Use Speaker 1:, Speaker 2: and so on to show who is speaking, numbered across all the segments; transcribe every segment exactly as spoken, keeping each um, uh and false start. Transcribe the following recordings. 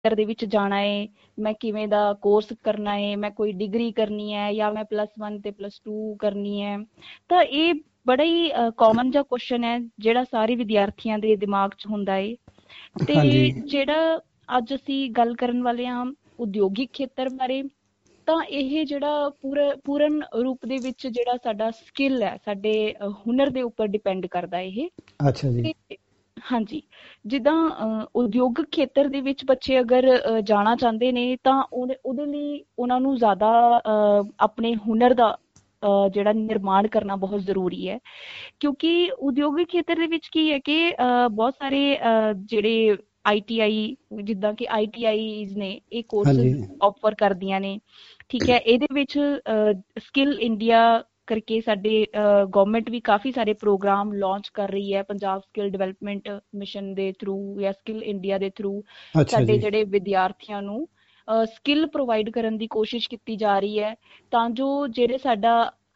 Speaker 1: ਖੇਤਰ ਦੇ ਵਿੱਚ ਜਾਣਾ ਹੈ, ਮੈਂ ਕਿਵੇਂ ਦਾ ਕੋਰਸ ਕਰਨਾ ਹੈ, ਮੈਂ ਕੋਈ ਡਿਗਰੀ ਕਰਨੀ ਹੈ ਜਾਂ ਮੈਂ ਪਲੱਸ ਵਨ ਤੇ ਪਲੱਸ ਟੂ ਕਰਨੀ ਹੈ। ਤਾਂ ਇਹ ਬੜਾ ਹੀ ਕਾਮਨ ਜਿਹਾ ਕੁਐਸਚਨ ਹੈ ਜਿਹੜਾ ਸਾਰੇ ਵਿਦਿਆਰਥੀਆਂ ਦੇ ਦਿਮਾਗ 'ਚ ਹੁੰਦਾ ਹੈ। ਤੇ
Speaker 2: ਹਾਂਜੀ
Speaker 1: ਜਿਹੜਾ ਅੱਜ ਅਸੀਂ ਗੱਲ ਕਰਨ ਵਾਲੇ ਹਾਂ ਉਦਯੋਗਿਕ ਖੇਤਰ ਬਾਰੇ, ਤਾਂ ਇਹ ਜਿਹੜਾ ਪੂਰਾ ਪੂਰਨ ਰੂਪ ਦੇ ਵਿੱਚ ਜਿਹੜਾ ਸਾਡਾ ਸਕਿੱਲ ਹੈ, ਸਾਡੇ ਅ, ਹੁਨਰ ਦੇ ਉੱਪਰ ਡਿਪੈਂਡ ਕਰਦਾ ਇਹ।
Speaker 2: ਅੱਛਾ ਜੀ।
Speaker 1: ਤੇ ਹਾਂਜੀ, ਜਿੱਦਾਂ ਅ, ਉਦਯੋਗਿਕ ਖੇਤਰ ਦੇ ਵਿੱਚ ਬੱਚੇ ਅਗਰ ਅ, ਜਾਣਾ ਚਾਹੁੰਦੇ ਨੇ ਤਾਂ ਉਹਦੇ ਉਹਦੇ ਲਈ ਉਹਨਾਂ ਨੂੰ ਜ਼ਿਆਦਾ ਅ, ਆਪਣੇ ਹੁਨਰ ਦਾ ਅ, ਜਿਹੜਾ ਨਿਰਮਾਣ ਕਰਨਾ ਬਹੁਤ ਜ਼ਰੂਰੀ ਹੈ। ਕਿਉਂਕਿ ਉਦਯੋਗਿਕ ਖੇਤਰ ਦੇ ਵਿੱਚ ਕੀ ਹੈ ਕਿ ਅ, ਬਹੁਤ ਸਾਰੇ ਅ, ਜਿਹੜੇ ਆਈ ਟੀ ਆਈ, ਜਿੱਦਾਂ ਕਿ ਆਈ ਟੀ ਆਈਜ਼ ਨੇ, ਇਹ
Speaker 2: ਹਾਂਜੀ
Speaker 1: ਕੋਰਸਿਸ ਆਫਰ ਕਰਦੀਆਂ ਨੇ। ਠੀਕ ਹੈ, ਇਹਦੇ ਵਿੱਚ ਸਕਿੱਲ ਇੰਡੀਆ ਕਰਕੇ ਸਾਡੇ ਗਵਰਨਮੈਂਟ ਵੀ ਕਾਫੀ ਸਾਰੇ ਪ੍ਰੋਗਰਾਮ ਲਾਂਚ ਕਰ ਰਹੀ ਹੈ, ਪੰਜਾਬ ਸਕਿੱਲ ਡਿਵੈਲਪਮੈਂਟ ਮਿਸ਼ਨ ਦੇ ਥਰੂ ਜਾਂ ਸਕਿੱਲ ਇੰਡੀਆ ਦੇ ਥਰੂ
Speaker 2: ਅੱਛਾ
Speaker 1: ਸਾਡੇ
Speaker 2: ਜੀ।
Speaker 1: ਜਿਹੜੇ ਵਿਦਿਆਰਥੀਆਂ ਨੂੰ ਸਕਿੱਲ ਪ੍ਰੋਵਾਈਡ ਕਰਨ ਦੀ ਕੋਸ਼ਿਸ਼ ਕੀਤੀ ਜਾ ਰਹੀ ਹੈ, ਤਾਂ ਜੋ ਜਿਹੜੇ ਸਾਡਾ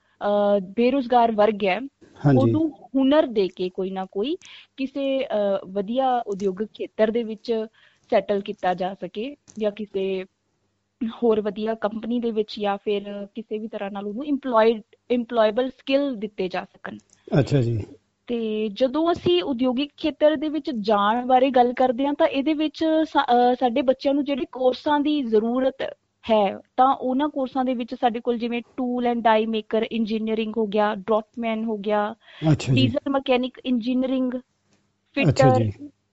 Speaker 1: ਅ, ਬੇਰੁਜ਼ਗਾਰ ਵਰਗ ਹੈ
Speaker 2: ਹਾਂਜੀ
Speaker 1: ਉਹਨੂੰ ਹੁਨਰ ਦੇ ਕੇ ਕੋਈ ਨਾ ਕੋਈ ਕਿਸੇ ਅ, ਵਧੀਆ ਉਦਯੋਗਿਕ ਖੇਤਰ ਦੇ ਵਿੱਚ ਸੈਟਲ ਕੀਤਾ ਜਾ ਸਕੇ, ਜਾਂ ਕਿਸੇ ਹੋਰ ਵਧੀਆ ਕੰਪਨੀ ਦੇ ਵਿੱਚ, ਜਾਂ ਫਿਰ ਕਿਸੇ ਵੀ ਤਰ੍ਹਾਂ ਨਾਲ ਉਹਨੂੰ ਇੰਪਲੋਇਡ ਇੰਪਲੋਏਬਲ ਸਕਿੱਲ ਦਿੱਤੇ ਜਾ ਸਕਣ।
Speaker 2: ਅੱਛਾ ਜੀ।
Speaker 1: ਤੇ ਜਦੋਂ ਅਸੀਂ ਉਦਯੋਗਿਕ ਖੇਤਰ ਦੇ ਵਿੱਚ ਜਾਣ ਬਾਰੇ ਗੱਲ ਕਰਦੇ ਹਾਂ ਤਾਂ ਇਹਦੇ ਵਿੱਚ ਸਾ- ਅਹ ਸਾਡੇ ਬੱਚਿਆਂ ਨੂੰ ਜਿਹੜੇ ਕੋਰਸਾਂ ਦੀ ਜ਼ਰੂਰਤ ਹੈ, ਤਾਂ ਉਹਨਾਂ ਕੋਰਸਾਂ ਦੇ ਵਿੱਚ ਸਾਡੇ ਕੋਲ ਜਿਵੇਂ tool and dye maker engineering ਹੋ ਗਿਆ, ਡਰਾਫਟਮੈਨ ਹੋ ਗਿਆ,
Speaker 2: ਅੱਛਾ ਜੀ।
Speaker 1: ਡੀਜ਼ਲ ਮਕੈਨਿਕ ਇੰਜੀਨੀਅਰਿੰਗ,
Speaker 2: ਅੱਛਾ
Speaker 1: ਫਿਟਰ,
Speaker 2: ਜੀ।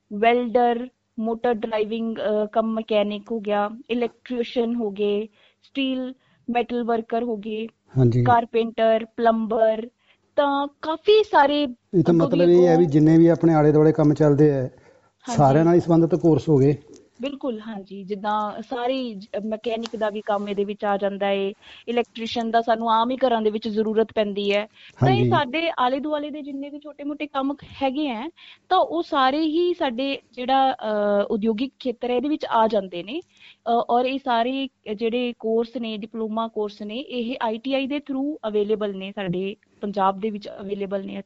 Speaker 1: ਵੈਲਡਰ, ਮੋਟਰ ਡਰਾਈਵਿੰਗ ਕਮ ਮਕੈਨਿਕ ਹੋ ਗਿਆ, ਇਲੈਕਟ੍ਰੀਸ਼ੀਅਨ ਹੋ ਗਏ, ਸਟੀਲ ਮੈਟਲ ਵਰਕਰ ਹੋ ਗਏ,
Speaker 2: ਹਾਂਜੀ,
Speaker 1: ਕਾਰਪੇਂਟਰ, ਪਲੰਬਰ। ਤਾਂ ਕਾਫੀ ਸਾਰੇ
Speaker 2: ਇਹ ਤਾਂ
Speaker 1: ਅੱਗੋਂ ਦੀ
Speaker 2: ਮਤਲਬ ਇਹ ਹੈ ਵੀ
Speaker 1: ਅੱਗੋਂ।
Speaker 2: ਜਿੰਨੇ ਵੀ ਆਪਣੇ ਆਲੇ ਦੁਆਲੇ ਕੰਮ ਚੱਲਦੇ ਹੈ ਸਾਰਿਆਂ
Speaker 1: ਹਾਂਜੀ,
Speaker 2: ਨਾਲ ਹੀ ਸੰਬੰਧਿਤ ਕੋਰਸ ਹੋ ਗਏ।
Speaker 1: ਬਿਲਕੁਲ ਹਾਂਜੀ, ਜਿੱਦਾਂ ਸਾਰੀ ਮਕੈਨਿਕ ਦਾ ਵੀ ਕੰਮ ਇਹਦੇ ਵਿੱਚ ਆ ਜਾਂਦਾ ਹੈ, ਇਲੈਕਟ੍ਰੀਸ਼ੀਅਨ ਦਾ ਸਾਨੂੰ ਆਮ ਹੀ ਘਰਾਂ ਦੇ ਵਿੱਚ ਜ਼ਰੂਰਤ ਪੈਂਦੀ ਹੈ। ਤਾਂ ਇਹ
Speaker 2: ਹਾਂਜੀ
Speaker 1: ਸਾਡੇ ਆਲੇ ਦੁਆਲੇ ਦੇ ਜਿੰਨੇ ਵੀ ਛੋਟੇ ਮੋਟੇ ਕੰਮ ਹੈਗੇ ਹੈ, ਤਾਂ ਉਹ ਸਾਰੇ ਹੀ ਸਾਡੇ ਜਿਹੜਾ ਅ, ਉਦਯੋਗਿਕ ਖੇਤਰ ਹੈ ਇਹਦੇ ਵਿੱਚ ਆ ਜਾਂਦੇ ਨੇ। ਅ, ਔਰ ਇਹ ਸਾਰੇ ਜਿਹੜੇ ਕੋਰਸ ਨੇ, ਡਿਪਲੋਮਾ ਕੋਰਸ ਨੇ, ਇਹ ਆਈ ਟੀ ਆਈ ਦੇ ਥਰੂ ਅਵੇਲੇਬਲ ਨੇ, ਸਾਡੇ ਪੰਜਾਬ ਦੇ ਵਿੱਚ ਅਵੇਲੇਬਲ ਨੇ।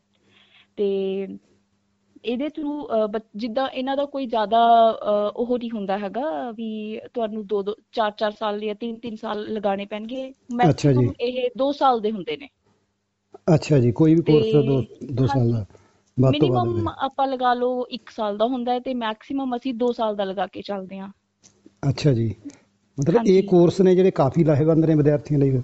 Speaker 1: ਤੇ ਇਹਦੇ ਥਰੂ ਜਿੱਦਾਂ ਇਹਨਾਂ ਦਾ ਕੋਈ ਜ਼ਿਆਦਾ ਅ, ਉਹ ਨਹੀਂ ਹੁੰਦਾ ਹੈਗਾ ਵੀ ਤੁਹਾਨੂੰ ਦੋ ਦੋ ਚਾਰ ਚਾਰ ਸਾਲ ਜਾਂ ਤਿੰਨ ਤਿੰਨ ਸਾਲ ਲਗਾਉਣੇ ਪੈਣਗੇ।
Speaker 2: ਅੱਛਾ ਜੀ।
Speaker 1: ਮੈਕਸਿਮਮ ਇਹ ਦੋ ਸਾਲ ਦੇ ਹੁੰਦੇ ਨੇ।
Speaker 2: ਅੱਛਾ ਜੀ, ਕੋਈ ਵੀ
Speaker 1: ਤੇ
Speaker 2: ਕੋਰਸ ਦੋ ਦੋ ਸਾਲ
Speaker 1: ਹਾਂਜੀ,
Speaker 2: ਦਾ ਵੱਧ ਤੋਂ ਵੱਧ
Speaker 1: ਮਿਨੀਮਮ
Speaker 2: ਹੋਵੇ।
Speaker 1: ਆਪਾਂ ਲਗਾ ਲਓ ਇੱਕ ਸਾਲ ਦਾ ਹੁੰਦਾ ਹੈ ਤੇ ਮੈਕਸਿਮਮ ਅਸੀਂ ਦੋ ਸਾਲ ਦਾ ਲਗਾ ਕੇ ਚੱਲਦੇ ਹਾਂ।
Speaker 2: ਅੱਛਾ ਜੀ, ਮਤਲਬ ਇਹ
Speaker 1: ਹਾਂਜੀ
Speaker 2: ਕੋਰਸ ਨੇ ਜਿਹੜੇ ਕਾਫੀ ਲਾਹੇਵੰਦ ਨੇ ਵਿਦਿਆਰਥੀਆਂ ਲਈ।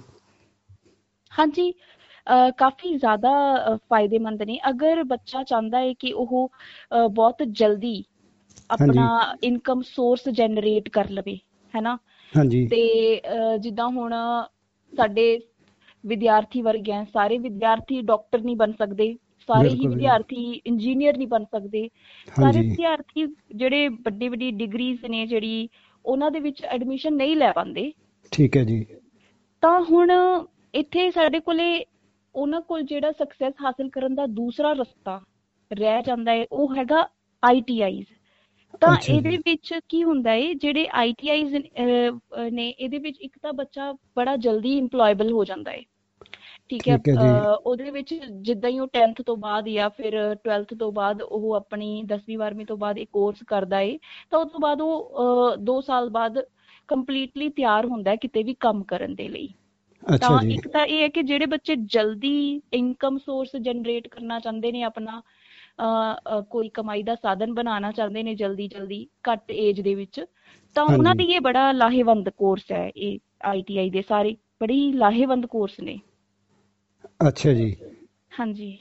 Speaker 1: ਹਾਂਜੀ, ਅ, ਕਾਫੀ ਜ਼ਿਆਦਾ ਅ, ਫਾਇਦੇਮੰਦ ਨੇ ਅਗਰ ਬੱਚਾ ਚਾਹੁੰਦਾ ਹੈ ਕਿ ਉਹ ਅ, ਬਹੁਤ ਜਲਦੀ ਆਪਣਾ
Speaker 2: ਹਾਂਜੀ
Speaker 1: ਇਨਕਮ ਸੋਰਸ ਜਨਰੇਟ ਕਰ ਲਵੇ, ਹੈ ਨਾ।
Speaker 2: ਹਾਂਜੀ
Speaker 1: ਤੇ ਅ, ਜਿੱਦਾਂ ਹੁਣ ਸਾਡੇ ਵਿਦਿਆਰਥੀ ਵਰਗ ਹੈ, ਸਾਰੇ ਵਿਦਿਆਰਥੀ ਡਾਕਟਰ ਨਹੀਂ ਬਣ ਸਕਦੇ, ਸਾਰੇ ਹੀ
Speaker 2: ਬਿਲਕੁਲ ਜੀ।
Speaker 1: ਵਿਦਿਆਰਥੀ ਇੰਜੀਨੀਅਰ ਨਹੀਂ ਬਣ ਸਕਦੇ, ਸਾਰੇ
Speaker 2: ਹਾਂਜੀ
Speaker 1: ਵਿਦਿਆਰਥੀ ਜਿਹੜੇ ਵੱਡੀ ਵੱਡੀ ਡਿਗਰੀਜ਼ ਨੇ ਜਿਹੜੀ ਉਹਨਾਂ ਦੇ ਵਿੱਚ ਐਡਮਿਸ਼ਨ ਨਹੀਂ ਲੈ ਪਾਉਂਦੇ।
Speaker 2: ਠੀਕ ਹੈ ਜੀ।
Speaker 1: ਤਾਂ ਹੁਣ ਇੱਥੇ ਸਾਡੇ ਕੋਲੇ ਉਹਨਾਂ ਕੋਲ ਜਿਹੜਾ ਸਕਸੈਸ ਹਾਸਲ ਕਰਨ ਦਾ ਦੂਸਰਾ ਰਸਤਾ ਰਹਿ ਜਾਂਦਾ ਹੈ, ਉਹ ਹੈਗਾ ਆਈ ਟੀ ਆਈਜ਼। ਤਾਂ
Speaker 2: ਅੱਛਾ
Speaker 1: ਇਹਦੇ
Speaker 2: ਜੀ।
Speaker 1: ਵਿੱਚ ਕੀ ਹੁੰਦਾ ਹੈ, ਜਿਹੜੇ ਆਈ ਟੀ ਆਈਜ਼ ਨੇ ਇਹਦੇ ਵਿੱਚ ਇੱਕ ਤਾਂ ਬੱਚਾ ਬੜਾ ਜਲਦੀ ਇੰਪਲੋਏਬਲ ਹੋ ਜਾਂਦਾ ਹੈ। ਠੀਕ ਹੈ,
Speaker 2: ਠੀਕ ਹੈ ਜੀ।
Speaker 1: ਅਹ ਉਹਦੇ ਵਿੱਚ ਜਿੱਦਾਂ ਹੀ ਉਹ ਟੈਨਥ ਤੋਂ ਬਾਅਦ ਜਾਂ ਫਿਰ ਟਵੈਲਥ ਤੋਂ ਬਾਅਦ ਉਹ ਆਪਣੀ ਦਸਵੀਂ ਬਾਰਵੀਂ ਤੋਂ ਬਾਅਦ ਇਹ ਕੋਰਸ ਕਰਦਾ ਹੈ, ਤਾਂ ਉਸ ਤੋਂ ਬਾਅਦ ਉਹ ਅਹ, ਦੋ ਸਾਲ ਬਾਅਦ ਕੰਪਲੀਟਲੀ ਤਿਆਰ ਹੁੰਦਾ ਹੈ ਕਿਤੇ ਵੀ ਕੰਮ ਕਰਨ ਦੇ ਲਈ।
Speaker 2: ਅੱਛਾ
Speaker 1: ਤਾਂ
Speaker 2: ਜੀ।
Speaker 1: ਇੱਕ ਤਾਂ ਇਹ ਹੈ ਕਿ ਜਿਹੜੇ ਬੱਚੇ ਜਲਦੀ ਇਨਕਮ ਸੋਰਸ ਜਨਰੇਟ ਕਰਨਾ ਚਾਹੁੰਦੇ ਨੇ, ਆਪਣਾ ਅਹ, ਅਹ, ਕੋਈ ਕਮਾਈ ਦਾ ਸਾਧਨ ਬਣਾਉਣਾ ਚਾਹੁੰਦੇ ਨੇ ਜਲਦੀ ਜਲਦੀ ਘੱਟ ਏਜ ਦੇ ਵਿੱਚ, ਤਾਂ ਉਹਨਾਂ
Speaker 2: ਹਾਂਜੀ
Speaker 1: ਲਈ ਇਹ ਬੜਾ ਲਾਹੇਵੰਦ ਕੋਰਸ ਹੈ। ਇਹ ਆਈ ਟੀ ਆਈ ਦੇ ਸਾਰੇ ਬੜੇ ਹੀ ਲਾਹੇਵੰਦ ਕੋਰਸ ਨੇ।
Speaker 2: ਅੱਛਾ ਜੀ।
Speaker 1: ਹਾਂਜੀ,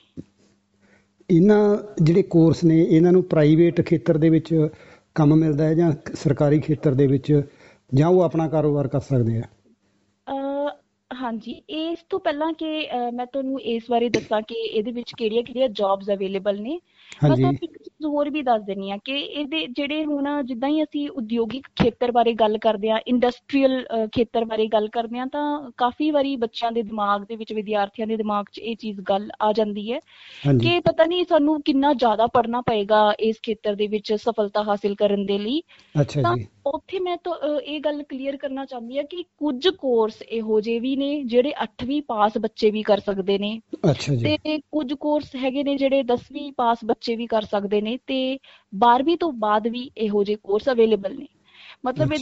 Speaker 2: ਇਹਨਾਂ ਜਿਹੜੇ ਕੋਰਸ ਨੇ ਇਹਨਾਂ ਨੂੰ ਪ੍ਰਾਈਵੇਟ ਖੇਤਰ ਦੇ ਵਿੱਚ ਕੰਮ ਮਿਲਦਾ ਹੈ ਜਾਂ ਸਰਕਾਰੀ ਖੇਤਰ ਦੇ ਵਿੱਚ, ਜਾਂ ਉਹ ਆਪਣਾ ਕਾਰੋਬਾਰ ਕਰ ਸਕਦੇ ਆ।
Speaker 1: ਅਹ ਹਾਂਜੀ, ਇਸ ਤੋਂ ਪਹਿਲਾਂ ਕਿ ਅਹ, ਮੈਂ ਤੁਹਾਨੂੰ ਇਸ ਬਾਰੇ ਦੱਸਾਂ ਕਿ ਇਹਦੇ ਵਿੱਚ ਕਿਹੜੀਆਂ ਕਿਹੜੀਆਂ ਜੌਬਸ ਅਵੇਲੇਬਲ ਨੇ, ਮੈਂ
Speaker 2: ਹਾਂਜੀ
Speaker 1: ਤੁਹਾਨੂੰ ਇੱਕ ਚੀਜ਼ ਹੋਰ ਵੀ ਦੱਸ ਦਿੰਦੀ ਹਾਂ ਕਿ ਇਹਦੇ ਜਿਹੜੇ ਹੁਣ ਜਿੱਦਾਂ ਹੀ ਅਸੀਂ ਉਦਯੋਗਿਕ ਖੇਤਰ ਬਾਰੇ ਗੱਲ ਕਰਦੇ ਹਾਂ, ਇੰਡਸਟਰੀਅਲ ਖੇਤਰ ਬਾਰੇ ਗੱਲ ਕਰਦੇ ਹਾਂ, ਤਾਂ ਕਾਫੀ ਵਾਰੀ ਬੱਚਿਆਂ ਦੇ ਦਿਮਾਗ ਦੇ ਵਿੱਚ, ਵਿਦਿਆਰਥੀਆਂ ਦੇ ਦਿਮਾਗ 'ਚ ਇਹ ਚੀਜ਼ ਗੱਲ ਆ ਜਾਂਦੀ ਹੈ
Speaker 2: ਹਾਂਜੀ।
Speaker 1: ਕਿ ਪਤਾ ਨਹੀਂ ਸਾਨੂੰ ਕਿੰਨਾ ਜ਼ਿਆਦਾ ਪੜ੍ਹਨਾ ਪਏਗਾ ਇਸ ਖੇਤਰ ਦੇ ਵਿੱਚ ਸਫਲਤਾ ਹਾਸਿਲ ਕਰਨ ਦੇ ਲਈ।
Speaker 2: ਅੱਛਾ
Speaker 1: ਤਾਂ
Speaker 2: ਜੀ।
Speaker 1: ਉੱਥੇ ਮੈਂ ਤਾਂ ਅਹ, ਇਹ ਗੱਲ ਕਲੀਅਰ ਕਰਨਾ ਚਾਹੁੰਦੀ ਹਾਂ ਕਿ ਕੁਝ ਕੋਰਸ ਇਹੋ ਜਿਹੇ ਵੀ ਨੇ ਜਿਹੜੇ ਅੱਠਵੀਂ ਪਾਸ ਬੱਚੇ ਵੀ ਕਰ ਸਕਦੇ ਨੇ,
Speaker 2: ਅੱਛਾ ਜੀ।
Speaker 1: ਤੇ ਕੁਝ ਕੋਰਸ ਹੈਗੇ ਨੇ ਜਿਹੜੇ ਦਸਵੀਂ ਪਾਸ ਬੱਚੇ ਵੀ ਕਰ ਸਕਦੇ ਨੇ, ਤੇ ਬਾਰਵੀਂ ਤੋਂ ਬਾਅਦ ਵੀ ਇਹੋ ਜਿਹੇ ਕੋਰਸ ਅਵੇਲੇਬਲ ਨੇ। ਮਤਲਬ
Speaker 2: ਅੱਛਾ।